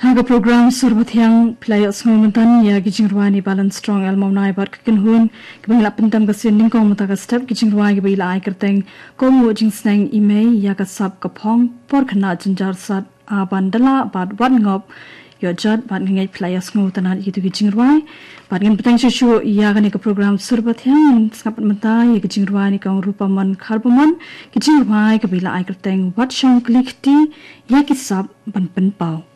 Haga program surbathyang players momentan ya gijingruani balance strong el momnai bar kin hun kibangla pentam ka sending ko mata ka step gijingruai gi bila ai kerteng ko mo jing snang email ya ka sap ka phong por khana jinjar sat a bandala bad wan ngop yo jat ban ngai players ngotan al itu gijingruai ban ngin petang shu ya ga ne ka program surbathyang skap mata ya gijingruani ka rupaman kharbaman gijingruai ka bila ai kerteng what shong click ti ya ki sap ban pen pau